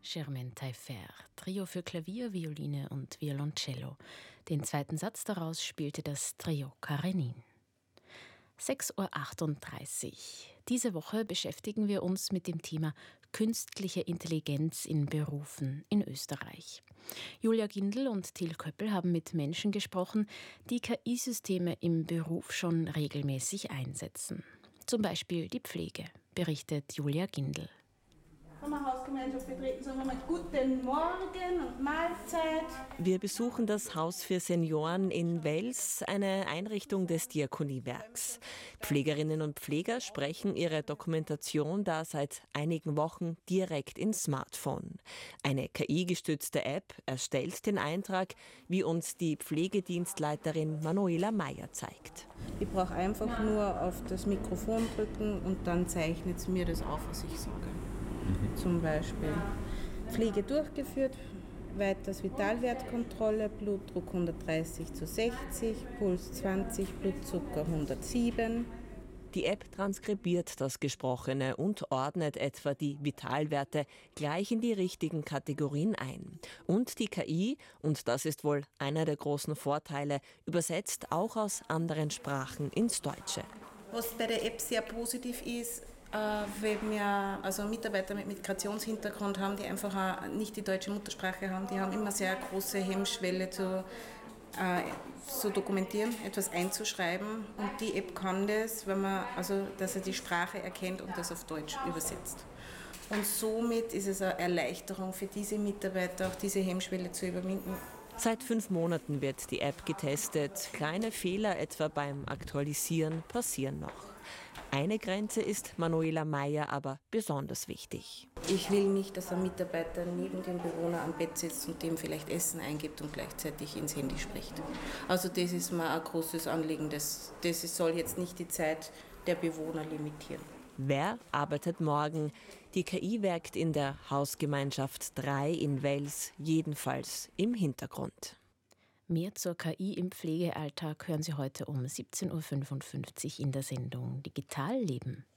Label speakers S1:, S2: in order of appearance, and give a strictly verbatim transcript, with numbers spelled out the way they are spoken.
S1: Germaine Taillefer, Trio für Klavier, Violine und Violoncello. Den zweiten Satz daraus spielte das Trio Karenin. sechs Uhr achtunddreißig. Diese Woche beschäftigen wir uns mit dem Thema künstliche Intelligenz in Berufen in Österreich. Julia Gindel und Till Köppel haben mit Menschen gesprochen, die K I-Systeme im Beruf schon regelmäßig einsetzen. Zum Beispiel die Pflege, berichtet Julia Gindel.
S2: Hausgemeinschaft betreten, sagen wir mal Guten Morgen und Mahlzeit.
S3: Wir besuchen das Haus für Senioren in Wels, eine Einrichtung des Diakoniewerks. Pflegerinnen und Pfleger sprechen ihre Dokumentation da seit einigen Wochen direkt ins Smartphone. Eine K I-gestützte App erstellt den Eintrag, wie uns die Pflegedienstleiterin Manuela Meyer zeigt.
S2: Ich brauche einfach nur auf das Mikrofon drücken und dann zeichnet es mir das auf, was ich sage. Zum Beispiel Pflege durchgeführt, weiters Vitalwertkontrolle, Blutdruck hundertdreißig zu sechzig, Puls zwanzig, Blutzucker hundertsieben.
S3: Die App transkribiert das Gesprochene und ordnet etwa die Vitalwerte gleich in die richtigen Kategorien ein. Und die K I, und das ist wohl einer der großen Vorteile, übersetzt auch aus anderen Sprachen ins Deutsche.
S2: Was bei der App sehr positiv ist, wenn wir also Mitarbeiter mit Migrationshintergrund haben, die einfach auch nicht die deutsche Muttersprache haben, die haben immer sehr große Hemmschwelle zu, äh, zu dokumentieren, etwas einzuschreiben. Und die App kann das, wenn man, also, dass er die Sprache erkennt und das auf Deutsch übersetzt. Und somit ist es eine Erleichterung für diese Mitarbeiter, auch diese Hemmschwelle zu überwinden.
S3: Seit fünf Monaten wird die App getestet. Kleine Fehler etwa beim Aktualisieren passieren noch. Eine Grenze ist Manuela Meyer aber besonders wichtig.
S2: Ich will nicht, dass ein Mitarbeiter neben dem Bewohner am Bett sitzt und dem vielleicht Essen eingibt und gleichzeitig ins Handy spricht. Also das ist mir ein großes Anliegen. Das, das soll jetzt nicht die Zeit der Bewohner limitieren.
S3: Wer arbeitet morgen? Die K I werkt in der Hausgemeinschaft drei in Wels, jedenfalls im Hintergrund.
S1: Mehr zur K I im Pflegealltag hören Sie heute um siebzehn Uhr fünfundfünfzig in der Sendung Digital Leben.